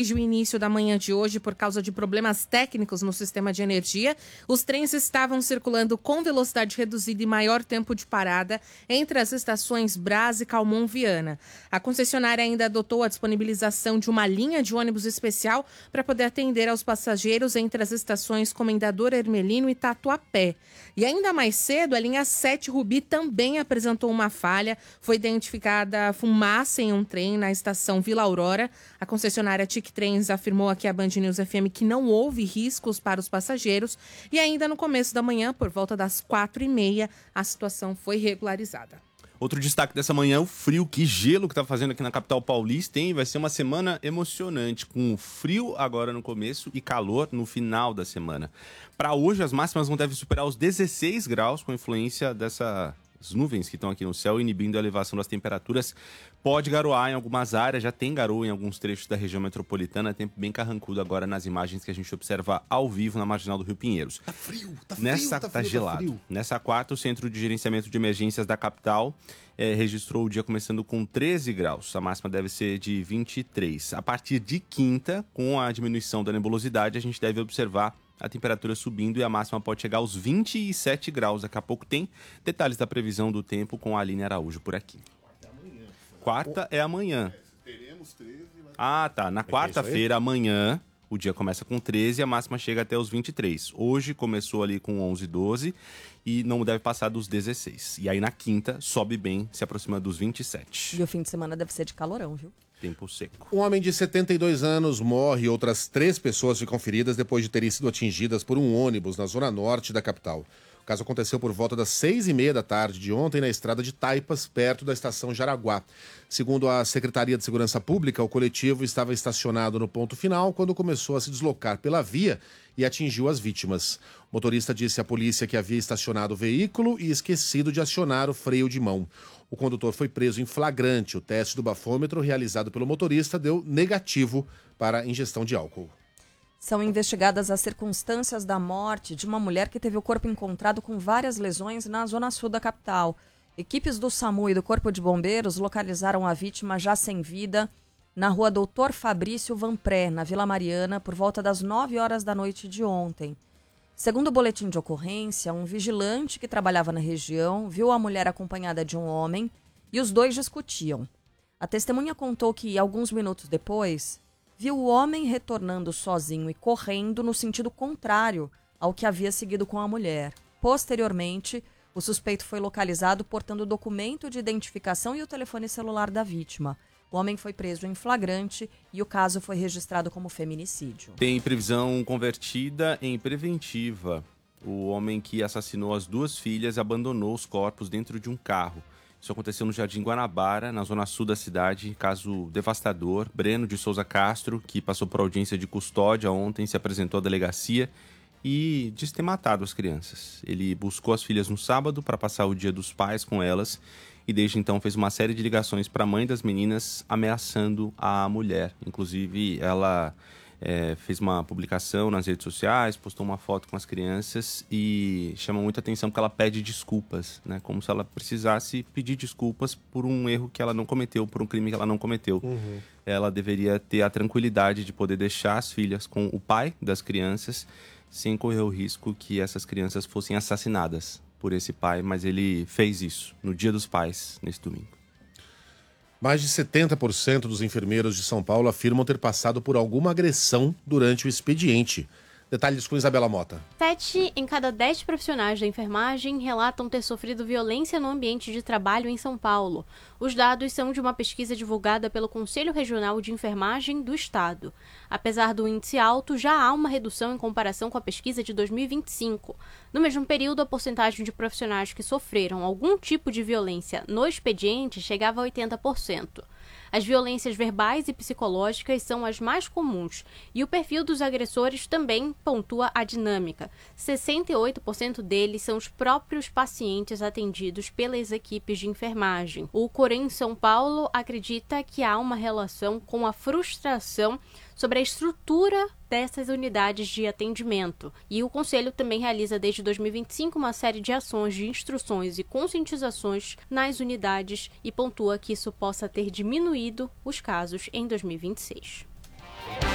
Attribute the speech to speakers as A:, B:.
A: Desde o início da manhã de hoje, por causa de problemas técnicos no sistema de energia, os trens estavam circulando com velocidade reduzida e maior tempo de parada entre as estações Brás e Calmon Viana. A concessionária ainda adotou a disponibilização de uma linha de ônibus especial para poder atender aos passageiros entre as estações Comendador Hermelino e Tatuapé. E ainda mais cedo, a linha 7 Rubi também apresentou uma falha. Foi identificada fumaça em um trem na estação Vila Aurora. A concessionária TIC Trens afirmou aqui à Band News FM que não houve riscos para os passageiros. E ainda no começo da manhã, por volta das 4h30, a situação foi regularizada.
B: Outro destaque dessa manhã é o frio, que gelo que tá fazendo aqui na capital paulista, hein? Vai ser uma semana emocionante, com frio agora no começo e calor no final da semana. Para hoje, as máximas não devem superar os 16 graus, com influência dessas nuvens que estão aqui no céu, inibindo a elevação das temperaturas. Pode garoar em algumas áreas, já tem garoa em alguns trechos da região metropolitana, tempo bem carrancudo agora nas imagens que a gente observa ao vivo na marginal do Rio Pinheiros.
C: Tá frio,
B: Tá gelado. Nessa quarta, o Centro de Gerenciamento de Emergências da capital registrou o dia começando com 13 graus. A máxima deve ser de 23. A partir de quinta, com a diminuição da nebulosidade, a gente deve observar a temperatura subindo e a máxima pode chegar aos 27 graus. Daqui a pouco tem detalhes da previsão do tempo com a Aline Araújo por aqui. Quarta é amanhã.
C: Teremos 13.
B: Ah, tá. Na quarta-feira, amanhã, o dia começa com 13 e a máxima chega até os 23. Hoje começou ali com 11, 12 e não deve passar dos 16. E aí na quinta sobe bem, se aproxima dos 27.
D: E o fim de semana deve ser de calorão, viu?
B: Tempo seco.
C: Um homem de 72 anos morre e outras 3 pessoas ficam feridas depois de terem sido atingidas por um ônibus na zona norte da capital. O caso aconteceu por volta das 6h30 da tarde de ontem na estrada de Taipas, perto da estação Jaraguá. Segundo a Secretaria de Segurança Pública, o coletivo estava estacionado no ponto final quando começou a se deslocar pela via e atingiu as vítimas. O motorista disse à polícia que havia estacionado o veículo e esquecido de acionar o freio de mão. O condutor foi preso em flagrante. O teste do bafômetro realizado pelo motorista deu negativo para ingestão de álcool.
D: São investigadas as circunstâncias da morte de uma mulher que teve o corpo encontrado com várias lesões na zona sul da capital. Equipes do SAMU e do Corpo de Bombeiros localizaram a vítima já sem vida na rua Doutor Fabrício Vanpré, na Vila Mariana, por volta das 9 horas da noite de ontem. Segundo o boletim de ocorrência, um vigilante que trabalhava na região viu a mulher acompanhada de um homem e os dois discutiam. A testemunha contou que, alguns minutos depois, viu o homem retornando sozinho e correndo no sentido contrário ao que havia seguido com a mulher. Posteriormente, o suspeito foi localizado portando o documento de identificação e o telefone celular da vítima. O homem foi preso em flagrante e o caso foi registrado como feminicídio.
B: Tem previsão convertida em preventiva. O homem que assassinou as 2 filhas abandonou os corpos dentro de um carro. Isso aconteceu no Jardim Guanabara, na zona sul da cidade. Caso devastador. Breno de Souza Castro, que passou por audiência de custódia ontem, se apresentou à delegacia e disse ter matado as crianças. Ele buscou as filhas no sábado para passar o dia dos pais com elas e desde então fez uma série de ligações para a mãe das meninas ameaçando a mulher. Inclusive, ela fez uma publicação nas redes sociais, postou uma foto com as crianças e chama muita atenção porque ela pede desculpas, né? Como se ela precisasse pedir desculpas por um erro que ela não cometeu, por um crime que ela não cometeu. Ela deveria ter a tranquilidade de poder deixar as filhas com o pai das crianças sem correr o risco que essas crianças fossem assassinadas por esse pai, mas ele fez isso no Dia dos Pais, nesse domingo.
C: Mais de 70% dos enfermeiros de São Paulo afirmam ter passado por alguma agressão durante o expediente. Detalhes com Isabela Mota.
E: 7 em cada 10 profissionais da enfermagem relatam ter sofrido violência no ambiente de trabalho em São Paulo. Os dados são de uma pesquisa divulgada pelo Conselho Regional de Enfermagem do Estado. Apesar do índice alto, já há uma redução em comparação com a pesquisa de 2025. No mesmo período, a porcentagem de profissionais que sofreram algum tipo de violência no expediente chegava a 80%. As violências verbais e psicológicas são as mais comuns e o perfil dos agressores também pontua a dinâmica. 68% deles são os próprios pacientes atendidos pelas equipes de enfermagem. O Corém São Paulo acredita que há uma relação com a frustração sobre a estrutura dessas unidades de atendimento. E o Conselho também realiza desde 2025 uma série de ações de instruções e conscientizações nas unidades e pontua que isso possa ter diminuído os casos em 2026.